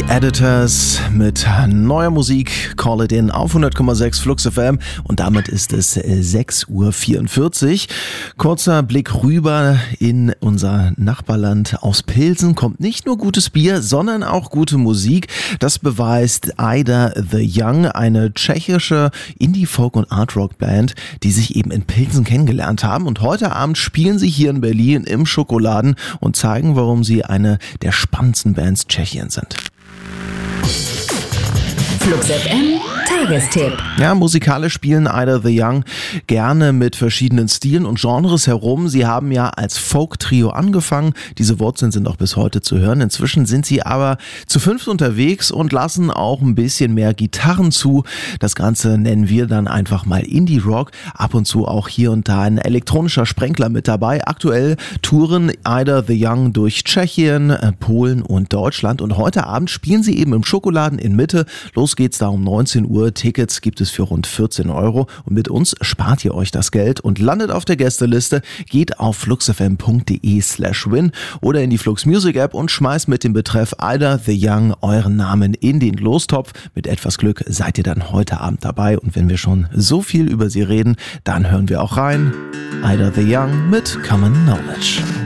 Editors mit neuer Musik, Call It In auf 100,6 Flux FM und damit ist es 6:44 Uhr. Kurzer Blick rüber in unser Nachbarland. Aus Pilsen kommt nicht nur gutes Bier, sondern auch gute Musik. Das beweist Ida the Young, eine tschechische Indie-Folk- und Art-Rock-Band, die sich eben in Pilsen kennengelernt haben. Und heute Abend spielen sie hier in Berlin im Schokoladen und zeigen, warum sie eine der spannendsten Bands Tschechiens sind. Flux FM Tagestipp. Ja, musikalisch spielen Ida the Young gerne mit verschiedenen Stilen und Genres herum. Sie haben ja als Folk-Trio angefangen. Diese Wurzeln sind auch bis heute zu hören. Inzwischen sind sie aber zu fünft unterwegs und lassen auch ein bisschen mehr Gitarren zu. Das Ganze nennen wir dann einfach mal Indie-Rock. Ab und zu auch hier und da ein elektronischer Sprenkler mit dabei. Aktuell touren Ida the Young durch Tschechien, Polen und Deutschland. Und heute Abend spielen sie eben im Schokoladen in Mitte. Los geht's da um 19 Uhr. Tickets gibt es für rund 14 €. Und mit uns spart ihr euch das Geld und landet auf der Gästeliste. Geht auf fluxfm.de/win oder in die Flux Music App und schmeißt mit dem Betreff Ida the Young euren Namen in den Lostopf. Mit etwas Glück seid ihr dann heute Abend dabei. Und wenn wir schon so viel über sie reden, dann hören wir auch rein. Ida the Young mit Common Knowledge.